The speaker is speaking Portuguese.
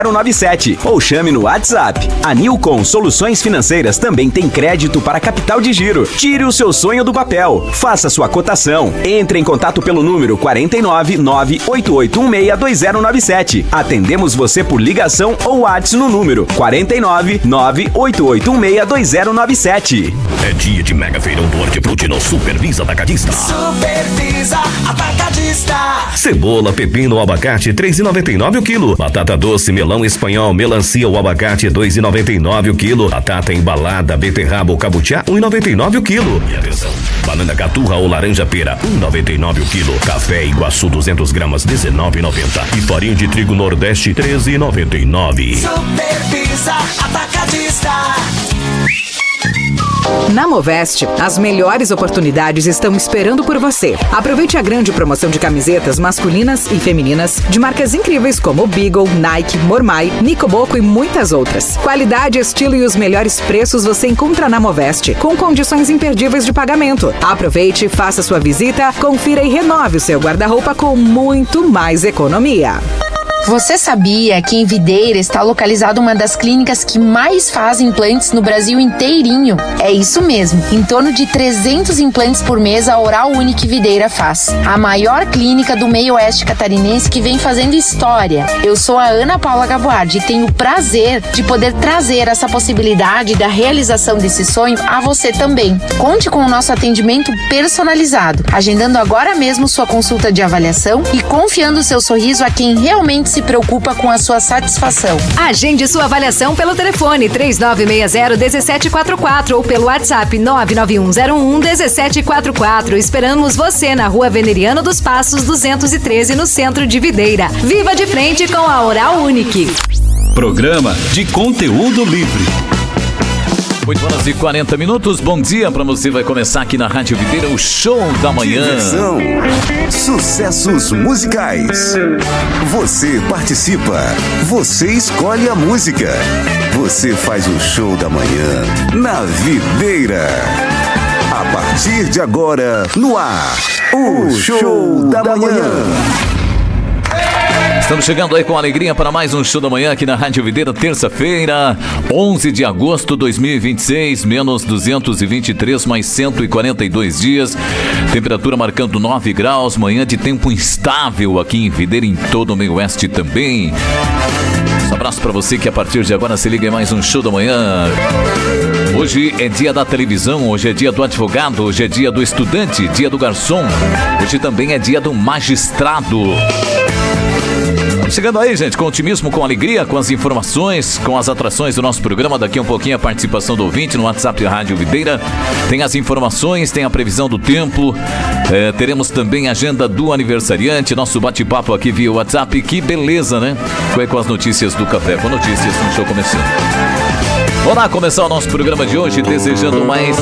097 ou chame no WhatsApp. A Nilcon Soluções Financeiras também tem crédito para capital de giro. Tire o seu sonho do papel. Faça sua cotação. Entre em contato pelo número 49 988162097. Atendemos você por ligação ou WhatsApp no número 49 988162097. É dia de mega feirão do Hortifruti no Supervisa Atacadista. Supervisa Atacadista. Cebola, pepino, abacate, 3,99 o quilo. Batata doce, melão espanhol, melancia ou abacate, 2,99 o quilo. Batata embalada, beterraba ou cabutiá, 1,99 o quilo. E atenção, banana caturra ou laranja pera, 1,99 o quilo. Café Iguaçu 200 gramas, 19,90. E farinha de trigo Nordeste, 13,99. Supervisa Atacadista. Na Moveste, as melhores oportunidades estão esperando por você. Aproveite a grande promoção de camisetas masculinas e femininas de marcas incríveis como Beagle, Nike, Mormai, Nicoboco e muitas outras. Qualidade, estilo e os melhores preços você encontra na Moveste, com condições imperdíveis de pagamento. Aproveite, faça sua visita, confira e renove o seu guarda-roupa com muito mais economia. Você sabia que em Videira está localizada uma das clínicas que mais fazem implantes no Brasil inteirinho? É isso mesmo, em torno de 300 implantes por mês a Oral Unique Videira faz. A maior clínica do meio oeste catarinense que vem fazendo história. Eu sou a Ana Paula Gaboardi e tenho o prazer de poder trazer essa possibilidade da realização desse sonho a você também. Conte com o nosso atendimento personalizado, agendando agora mesmo sua consulta de avaliação e confiando seu sorriso a quem realmente se preocupa com a sua satisfação. Agende sua avaliação pelo telefone 3960-1744 ou pelo WhatsApp 99101-1744. Esperamos você na Rua Veneriano dos Passos 213, no centro de Videira. Viva de frente com a Oral Unique. Programa de conteúdo livre. 8h40. Bom dia pra você. Vai começar aqui na Rádio Videira o Show da Manhã. Diversão, sucessos musicais. Você participa. Você escolhe a música. Você faz o Show da Manhã na Videira. A partir de agora, no ar, o Show da Manhã. Estamos chegando aí com alegria para mais um Show da Manhã aqui na Rádio Videira, terça-feira, 11 de agosto de 2026, menos 223, mais 142 dias, temperatura marcando 9 graus, manhã de tempo instável aqui em Videira, em todo o meio oeste também. Um abraço para você que a partir de agora se liga em mais um Show da Manhã. Hoje é dia da televisão, hoje é dia do advogado, hoje é dia do estudante, dia do garçom, hoje também é dia do magistrado. Chegando aí, gente, com otimismo, com alegria, com as informações, com as atrações do nosso programa. Daqui a um pouquinho a participação do ouvinte no WhatsApp da Rádio Videira. Tem as informações, tem a previsão do tempo. Teremos também a agenda do aniversariante, nosso bate-papo aqui via WhatsApp. Que beleza, né? Foi com as notícias do café, com notícias no show começando. Vamos lá começar o nosso programa de hoje, desejando mais